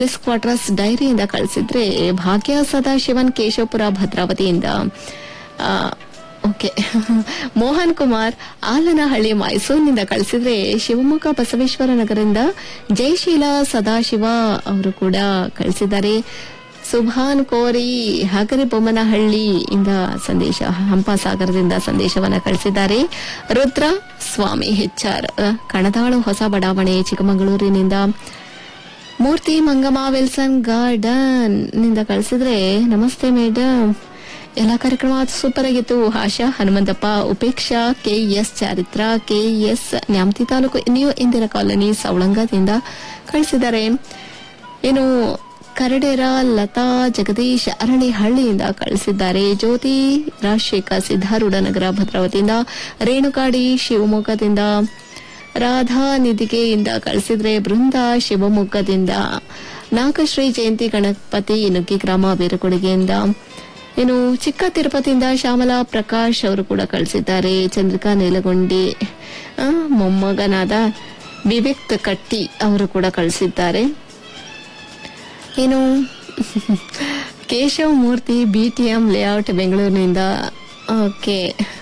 Quarters ಡೈರಿಯಿಂದ ಕಳಿಸಿದ್ರೆ ಭಾಗ್ಯ ಸದಾಶಿವನ್ ಕೇಶವಪುರ ಭದ್ರಾವತಿಯಿಂದ. Okay, Mohan Kumar Alanahalli ಮೈಸೂರಿನಿಂದ ಕಳಿಸಿದ್ರೆ ಶಿವಮೊಗ್ಗ ಬಸವೇಶ್ವರ ನಗರದಿಂದ ಜಯಶೀಲ ಸದಾಶಿವ ಅವರು ಕೂಡ ಕಳಿಸಿದ್ದಾರೆ. ಸುಭಾನ್ ಕೋರಿ ಹಗರಿಬೊಮ್ಮನಹಳ್ಳಿಯಿಂದ ಸಂದೇಶ, ಹಂಪಸಾಗರದಿಂದ ಸಂದೇಶವನ್ನ ಕಳಿಸಿದ್ದಾರೆ. ರುದ್ರ ಸ್ವಾಮಿ ಹೆಚ್ಆರ್ ಕಣದಾಳು ಹೊಸ ಬಡಾವಣೆ ಚಿಕ್ಕಮಗಳೂರಿನಿಂದ. ಮೂರ್ತಿ ಮಂಗಮ್ಮ ವಿಲ್ಸನ್ ಗಾರ್ಡನ್ ನಿಂದ ಕಳಿಸಿದ್ರೆ ನಮಸ್ತೆ ಮೇಡಮ್, ಎಲ್ಲಾ ಕಾರ್ಯಕ್ರಮ ಸೂಪರ್ ಆಗಿತ್ತು. ಆಶಾ Hanumanthappa, Upeksha, KS ಚಾರಿತ್ರ, KS Nyamathi taluk new Indira colony ಸವಳಂಗದಿಂದ ಕಳಿಸಿದ್ದಾರೆ. ಏನು ಕರಡೇರ ಲತಾ ಜಗದೀಶ್ ಅರಳಿಹಳ್ಳಿಯಿಂದ ಕಳಿಸಿದ್ದಾರೆ. ಜ್ಯೋತಿ ರಾಜಶೇಖರ್ ಸಿದ್ದಾರೂಢ ನಗರ ಭದ್ರಾವತಿಯಿಂದ. ರೇಣುಕಾಡಿ ಶಿವಮೊಗ್ಗದಿಂದ. ರಾಧಾ ನಿಧಿಗೆಯಿಂದ ಕಳಿಸಿದ್ರೆ ಬೃಂದ ಶಿವಮೊಗ್ಗದಿಂದ. ನಾಗಶ್ರೀ ಜಯಂತಿ ಗಣಪತಿ ನುಗ್ಗಿ ಗ್ರಾಮ ಬೇರಕೊಡುಗೆಯಿಂದ. ಇನ್ನು ಚಿಕ್ಕ ತಿರುಪತಿಯಿಂದ ಶ್ಯಾಮಲಾ ಪ್ರಕಾಶ್ ಅವರು ಕೂಡ ಕಳಿಸಿದ್ದಾರೆ. ಚಂದ್ರಿಕಾ ನೀಲಗೊಂಡಿ ಮೊಮ್ಮಗನಾದ ವಿವೇಕ್ ಕಟ್ಟಿ ಅವರು ಕೂಡ ಕಳಿಸಿದ್ದಾರೆ. ಇನ್ನು ಕೇಶವ ಮೂರ್ತಿ ಬಿಟಿಎಂ ಲೇಔಟ್ ಬೆಂಗಳೂರಿನಿಂದ. ಓಕೆ,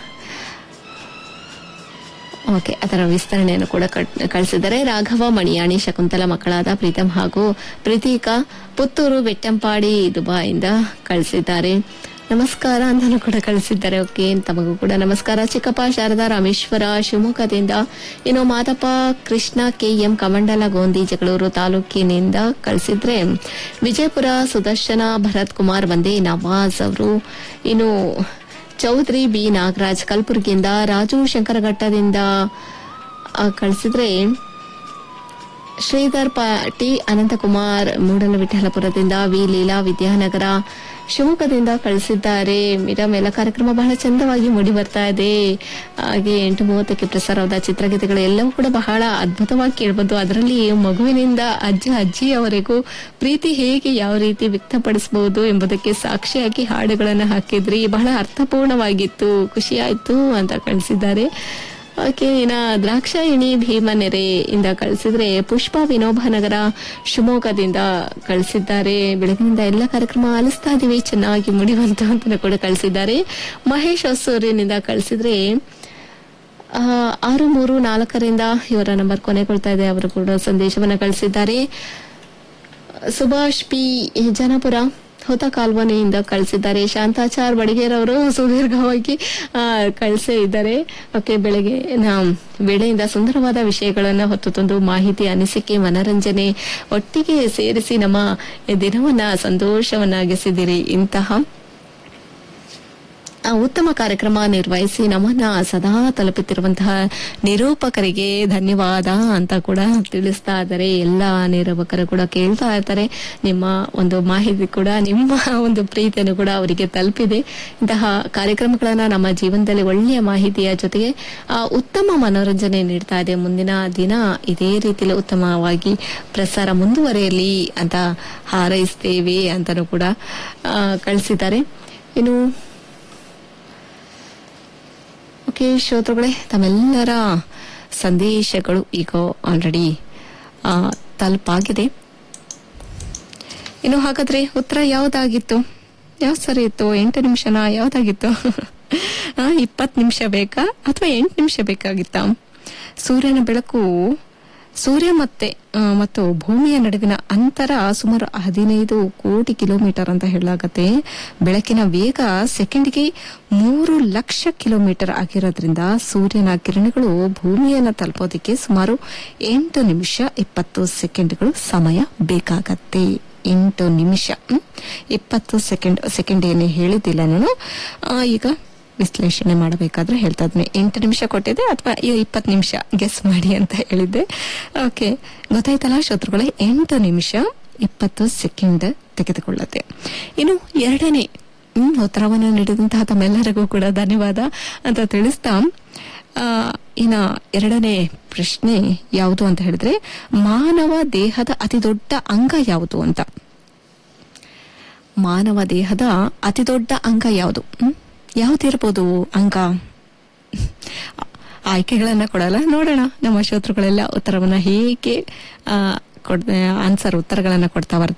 ಅದರ ವಿಸ್ತರಣೆಯನ್ನು ಕೂಡ ಕಳಿಸಿದ್ದಾರೆ. ರಾಘವ ಮಣಿಯಾಣಿ ಶಕುಂತಲ ಮಕ್ಕಳಾದ ಪ್ರೀತಂ ಹಾಗೂ ಪ್ರೀತಿಕಾ ಪುತ್ತೂರು ಬೆಟ್ಟಂಪಾಡಿ ದುಬಾಯಿಂದ ಕಳಿಸಿದ್ದಾರೆ. ನಮಸ್ಕಾರ ಅಂತಾನು ಕೂಡ ಕಳಿಸಿದ್ದಾರೆ. ಓಕೆ, ತಮಗೂ ಕೂಡ ನಮಸ್ಕಾರ. ಚಿಕ್ಕಪ್ಪ ಶಾರದಾ ರಾಮೇಶ್ವರ ಶಿವಮೊಗ್ಗದಿಂದ. ಇನ್ನು ಮಾದಪ್ಪ ಕೃಷ್ಣ ಕೆಎಂ ಕಮಂಡಲ ಗೋಂದಿ ಜಗಳೂರು ತಾಲೂಕಿನಿಂದ ಕಳಿಸಿದ್ರೆ ವಿಜಯಪುರ ಸುದರ್ಶನ ಭರತ್ ಕುಮಾರ್ ವಂದೇ ನವಾಜ್ ಅವರು. ಇನ್ನು ಚೌಧರಿ ಬಿ ನಾಗರಾಜ್ ಕಲಬುರಗಿಯಿಂದ. ರಾಜು ಶಂಕರಘಟ್ಟದಿಂದ ಕಳಿಸಿದ್ರೆ ಶ್ರೀಧರ್ ಟಿ ಅನಂತಕುಮಾರ್ ಮೂಡಲವಿಠಲಪುರದಿಂದ. ವಿ ಲೀಲಾ ವಿದ್ಯಾನಗರ ಶಿವಮೊಗ್ಗದಿಂದ ಕಳಿಸಿದ್ದಾರೆ. ಮೇಡಮ್, ಎಲ್ಲ ಕಾರ್ಯಕ್ರಮ ಬಹಳ ಚಂದವಾಗಿ ಮೂಡಿ ಬರ್ತಾ ಇದೆ. ಹಾಗೆ 8:30ಕ್ಕೆ ಪ್ರಸಾರವಾದ ಚಿತ್ರಗೀತೆಗಳು ಎಲ್ಲವೂ ಕೂಡ ಬಹಳ ಅದ್ಭುತವಾಗಿ ಕೇಳಬಹುದು. ಅದರಲ್ಲಿ ಮಗುವಿನಿಂದ ಅಜ್ಜಿಯವರೆಗೂ ಪ್ರೀತಿ ಹೇಗೆ ಯಾವ ರೀತಿ ವ್ಯಕ್ತಪಡಿಸಬಹುದು ಎಂಬುದಕ್ಕೆ ಸಾಕ್ಷಿಯಾಗಿ ಹಾಡುಗಳನ್ನು ಹಾಕಿದ್ರಿ. ಬಹಳ ಅರ್ಥಪೂರ್ಣವಾಗಿತ್ತು, ಖುಷಿಯಾಯ್ತು ಅಂತ ಕಳಿಸಿದ್ದಾರೆ. ಓಕೆ, ಇನ್ನ ದ್ರಾಕ್ಷಾಯಿಣಿ ಭೀಮನೆರೆ ಇಂದ ಕಳಿಸಿದ್ರೆ ಪುಷ್ಪ ವಿನೋಬನಗರ ಶಿವಮೊಗ್ಗದಿಂದ ಕಳಿಸಿದ್ದಾರೆ. ಬೆಳಗಿನಿಂದ ಎಲ್ಲ ಕಾರ್ಯಕ್ರಮ ಆಲಿಸ್ತಾ ಇದೀವಿ, ಚೆನ್ನಾಗಿ ಮುಡಿವಂತ ಅಂತ ಕೂಡ ಕಳಿಸಿದ್ದಾರೆ. ಮಹೇಶ್ ಹೊಸೂರಿನಿಂದ ಕಳಿಸಿದ್ರೆ 634ರಿಂದ ಇವರ ನಂಬರ್ ಕೊನೆಗೊಳ್ತಾ ಇದೆ, ಅವರು ಕೂಡ ಸಂದೇಶವನ್ನ ಕಳಿಸಿದ್ದಾರೆ. ಸುಭಾಷ್ ಪಿ ಜನಪುರ ಹೊತ ಕಾಲ್ವನೆಯಿಂದ ಕಳಿಸಿದ್ದಾರೆ. ಶಾಂತಾಚಾರ್ ಬಡಿಗೇರ್ ಅವರು ಸುದೀರ್ಘವಾಗಿ ಕಳಿಸೇ ಇದ್ದಾರೆ. ಓಕೆ, ವೇಳೆಯಿಂದ ಸುಂದರವಾದ ವಿಷಯಗಳನ್ನ ಹೊತ್ತು ತಂದು ಮಾಹಿತಿ, ಅನಿಸಿಕೆ, ಮನರಂಜನೆ ಒಟ್ಟಿಗೆ ಸೇರಿಸಿ ನಮ್ಮ ದಿನವನ್ನ ಸಂತೋಷವನ್ನಾಗಿಸಿದಿರಿ. ಇಂತಹ ಉತ್ತಮ ಕಾರ್ಯಕ್ರಮ ನಿರ್ವಹಿಸಿ ನಮ್ಮನ್ನ ಸದಾ ತಲುಪುತ್ತಿರುವಂತಹ ನಿರೂಪಕರಿಗೆ ಧನ್ಯವಾದ ಅಂತ ಕೂಡ ತಿಳಿಸ್ತಾ ಇದ್ದಾರೆ. ಎಲ್ಲ ನಿರೂಪಕರು ಕೂಡ ಕೇಳ್ತಾ ಇರ್ತಾರೆ. ನಿಮ್ಮ ಒಂದು ಮಾಹಿತಿ ಕೂಡ, ನಿಮ್ಮ ಒಂದು ಪ್ರೀತಿಯನ್ನು ಕೂಡ ಅವರಿಗೆ ತಲುಪಿದೆ. ಇಂತಹ ಕಾರ್ಯಕ್ರಮಗಳನ್ನ ನಮ್ಮ ಜೀವನದಲ್ಲಿ ಒಳ್ಳೆಯ ಮಾಹಿತಿಯ ಜೊತೆಗೆ ಉತ್ತಮ ಮನೋರಂಜನೆ ನೀಡ್ತಾ ಇದೆ. ಮುಂದಿನ ದಿನ ಇದೇ ರೀತಿಯಲ್ಲಿ ಉತ್ತಮವಾಗಿ ಪ್ರಸಾರ ಮುಂದುವರೆಯಲಿ ಅಂತ ಹಾರೈಸ್ತೇವೆ ಅಂತಾನೂ ಕೂಡ ಕಳಿಸಿದ್ದಾರೆ. ಇನ್ನು ಓಕೆ ಶ್ರೋತೃಗಳೇ, ತಮ್ಮೆಲ್ಲರ ಸಂದೇಶಗಳು ಈಗ ಆಲ್ರೆಡಿ ತಲುಪಾಗಿದೆ. ಇನ್ನು ಹಾಗಾದ್ರೆ ಉತ್ತರ ಯಾವ್ದಾಗಿತ್ತು? ಯಾವ್ದು ಸರಿ ಇತ್ತು? 8 ನಿಮಿಷನ ಯಾವ್ದಾಗಿತ್ತು? 20 ನಿಮಿಷ ಬೇಕಾ ಅಥವಾ 8 ನಿಮಿಷ ಬೇಕಾಗಿತ್ತಾ? ಸೂರ್ಯನ ಬೆಳಕು, ಸೂರ್ಯ ಮತ್ತು ಭೂಮಿಯ ನಡುವಿನ ಅಂತರ ಸುಮಾರು 15 ಕೋಟಿ ಕಿಲೋಮೀಟರ್ ಅಂತ ಹೇಳಲಾಗತ್ತೆ. ಬೆಳಕಿನ ವೇಗ ಸೆಕೆಂಡ್ಗೆ 3 ಲಕ್ಷ ಕಿಲೋಮೀಟರ್ ಆಗಿರೋದ್ರಿಂದ ಸೂರ್ಯನ ಕಿರಣಗಳು ಭೂಮಿಯನ್ನು ತಲುಪೋದಕ್ಕೆ ಸುಮಾರು 8 ನಿಮಿಷ 20 ಸೆಕೆಂಡ್ಗಳು ಸಮಯ ಬೇಕಾಗತ್ತೆ. 8 ನಿಮಿಷ 20 ಸೆಕೆಂಡ್ ಏನೇ ಹೇಳಿದ್ದಿಲ್ಲ ನಾನು. ಈಗ ವಿಶ್ಲೇಷಣೆ ಮಾಡಬೇಕಾದ್ರೆ ಹೇಳ್ತಾ ಇದ್ದೀನಿ, 8 ನಿಮಿಷ ಕೊಟ್ಟಿದ್ದೆ ಅಥವಾ 20 ನಿಮಿಷ ಗೆಸ್ ಮಾಡಿ ಅಂತ ಹೇಳಿದ್ದೆ. ಓಕೆ, ಗೊತ್ತಾಯ್ತಲ್ಲ ಶ್ರೋತೃಗಳೇ, 8 ನಿಮಿಷ 20 ಸೆಕೆಂಡ್ ತೆಗೆದುಕೊಳ್ಳುತ್ತೆ. ಇನ್ನು ಎರಡನೇ ಉತ್ತರವನ್ನು ನೀಡಿದಂತಹ ತಮ್ಮೆಲ್ಲರಿಗೂ ಕೂಡ ಧನ್ಯವಾದ ಅಂತ ತಿಳಿಸ್ತಾ, ಇನ್ನ ಎರಡನೇ ಪ್ರಶ್ನೆ ಯಾವುದು ಅಂತ ಹೇಳಿದ್ರೆ, ಮಾನವ ದೇಹದ ಅತಿ ದೊಡ್ಡ ಅಂಗ ಯಾವುದು ಅಂತ. ಮಾನವ ದೇಹದ ಅತಿ ದೊಡ್ಡ ಅಂಗ ಯಾವುದು? ಯಾವ್ದಿರ್ಬೋದು ಅಂಗ? ಆಯ್ಕೆಗಳನ್ನ ಕೊಡಲ್ಲ, ನೋಡೋಣ ನಮ್ಮ ಶ್ರೋತೃಗಳೆಲ್ಲ ಉತ್ತರವನ್ನ ಹೇಗೆ ಆನ್ಸರ್ ಉತ್ತರಗಳನ್ನ ಕೊಡ್ತಾ